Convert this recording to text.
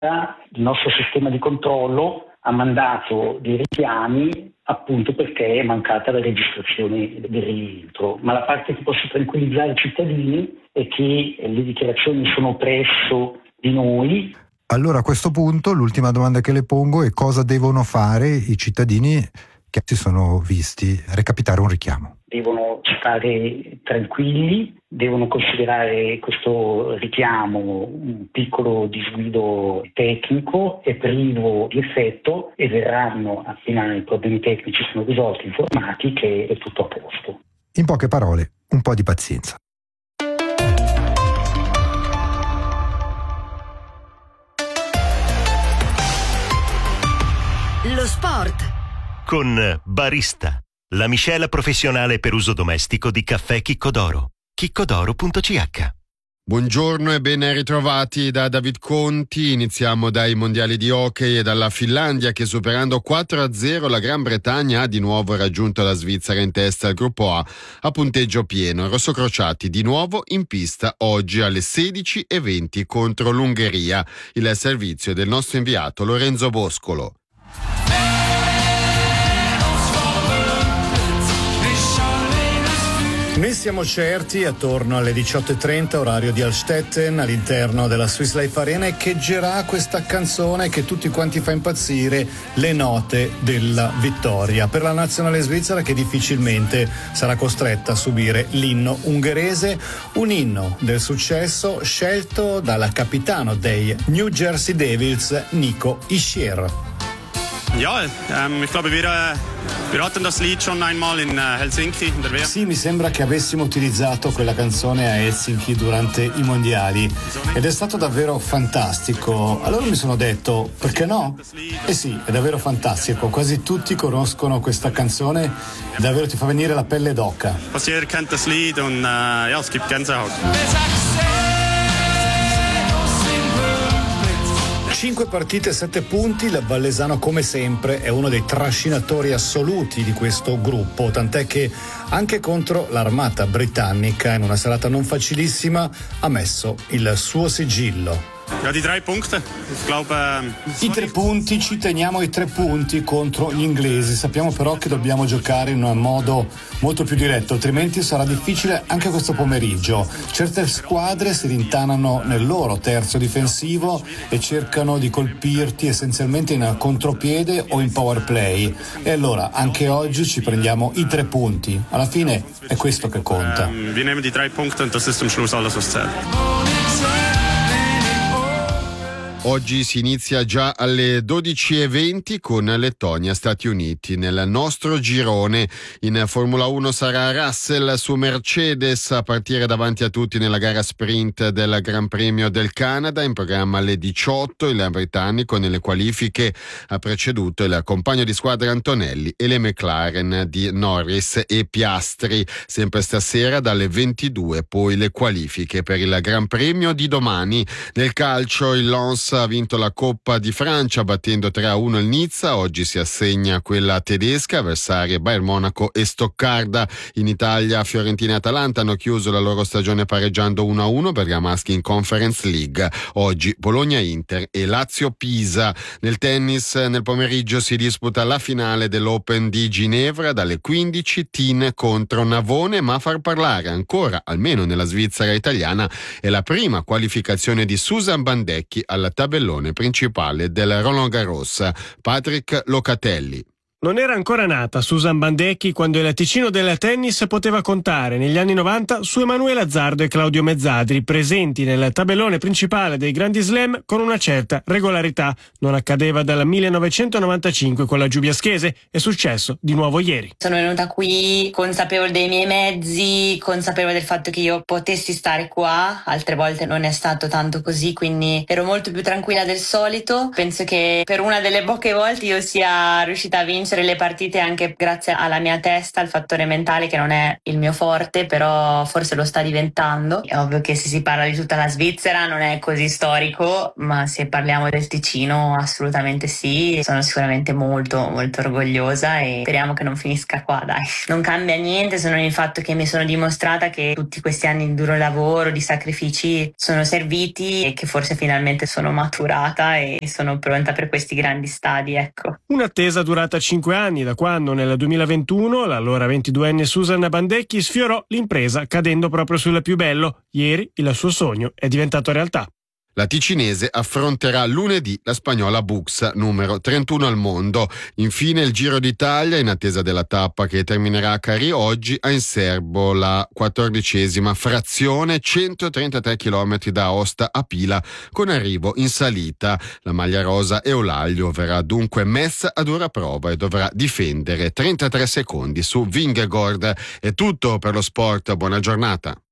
il nostro sistema di controllo ha mandato dei richiami appunto perché è mancata la registrazione del rientro. Ma la parte che posso tranquillizzare i cittadini è che le dichiarazioni sono presso di noi. Allora, a questo punto l'ultima domanda che le pongo è: cosa devono fare i cittadini che si sono visti recapitare un richiamo? Devono stare tranquilli, devono considerare questo richiamo un piccolo disguido tecnico e privo di effetto, e verranno, appena i problemi tecnici sono risolti, informati che è tutto a posto. In poche parole, un po' di pazienza. Lo sport con Barista, la miscela professionale per uso domestico di caffè Chiccodoro. chiccodoro.ch. Buongiorno e ben ritrovati da David Conti. Iniziamo dai mondiali di hockey e dalla Finlandia che, superando 4-0 la Gran Bretagna, ha di nuovo raggiunto la Svizzera in testa al gruppo a punteggio pieno. Rossocrociati di nuovo in pista oggi alle 16:20 contro l'Ungheria. Il servizio del nostro inviato Lorenzo Boscolo. Ne siamo certi, attorno alle 18:30 orario di Alstetten, all'interno della Swiss Life Arena, echeggerà questa canzone che tutti quanti fa impazzire, le note della vittoria per la nazionale svizzera, che difficilmente sarà costretta a subire l'inno ungherese, un inno del successo scelto dal capitano dei New Jersey Devils, Nico Hischier. Ja, ich glaube, wir hatten das Lied schon einmal in Helsinki in der WM. Sì, mi sembra che avessimo utilizzato quella canzone a Helsinki durante i mondiali ed è stato davvero fantastico. Allora mi sono detto, perché no? Eh sì, è davvero fantastico. Quasi tutti conoscono questa canzone, davvero ti fa venire la pelle d'oca. Fast jeder kennt das Lied und ja, es gibt Gänsehaut. 5 partite, 7 punti, la Vallesano come sempre è uno dei trascinatori assoluti di questo gruppo, tant'è che anche contro l'armata britannica in una serata non facilissima ha messo il suo sigillo. Ja, die 3 Punkte. Ich glaube, I 3 punti, ci teniamo i 3 punti contro gli inglesi. Sappiamo però che dobbiamo giocare in un modo molto più diretto, altrimenti sarà difficile anche questo pomeriggio. Certe squadre si rintanano nel loro terzo difensivo e cercano di colpirti essenzialmente in contropiede o in power play. E allora anche oggi ci prendiamo i 3 punti. Alla fine è questo che conta. wir nehmen die 3 Punkte und das ist am Schluss alles, was zählt. Oggi si inizia già alle 12:20 con Lettonia-Stati Uniti. Nel nostro girone in Formula 1 sarà Russell su Mercedes a partire davanti a tutti nella gara sprint del Gran Premio del Canada, in programma alle 18. Il britannico nelle qualifiche ha preceduto il compagno di squadra Antonelli e le McLaren di Norris e Piastri. Sempre stasera dalle 22 poi le qualifiche per il Gran Premio di domani. Nel calcio il Lens ha vinto la Coppa di Francia battendo 3-1 il Nizza. Oggi si assegna quella tedesca, avversarie Bayern Monaco e Stoccarda. In Italia Fiorentina e Atalanta hanno chiuso la loro stagione pareggiando 1-1, bergamaschi in Conference League. Oggi Bologna-Inter e Lazio-Pisa. Nel tennis nel pomeriggio si disputa la finale dell'Open di Ginevra dalle 15, Tin contro Navone, ma a far parlare ancora, almeno nella Svizzera italiana, è la prima qualificazione di Susan Bandecchi alla tabellone principale del Roland Garros. Patrick Locatelli. Non era ancora nata Susan Bandecchi quando il latticino del tennis poteva contare negli anni 90 su Emanuele Azzardo e Claudio Mezzadri, presenti nel tabellone principale dei Grandi Slam con una certa regolarità. Non accadeva dal 1995 con la Giubiaschese, è successo di nuovo ieri. Sono venuta qui consapevole dei miei mezzi, consapevole del fatto che io potessi stare qua, altre volte non è stato tanto così, quindi ero molto più tranquilla del solito. Penso che per una delle poche volte io sia riuscita a vincere vincere le partite anche grazie alla mia testa, al fattore mentale che non è il mio forte, però forse lo sta diventando. È ovvio che se si parla di tutta la Svizzera non è così storico, ma se parliamo del Ticino assolutamente sì. Sono sicuramente molto molto orgogliosa e speriamo che non finisca qua, dai. Non cambia niente se non il fatto che mi sono dimostrata che tutti questi anni di duro lavoro, di sacrifici sono serviti e che forse finalmente sono maturata e sono pronta per questi grandi stadi, ecco. Un'attesa durata 5 anni, da quando nel 2021 l'allora 22enne Susanna Bandecchi sfiorò l'impresa cadendo proprio sul più bello. Ieri il suo sogno è diventato realtà. La ticinese affronterà lunedì la spagnola Buxa, numero 31 al mondo. Infine il Giro d'Italia, in attesa della tappa che terminerà a Carì oggi, ha in serbo la 14ª frazione, 133 km da Aosta a Pila, con arrivo in salita. La maglia rosa Eulaglio verrà dunque messa a dura prova e dovrà difendere 33 secondi su Vingegaard. È tutto per lo sport, buona giornata.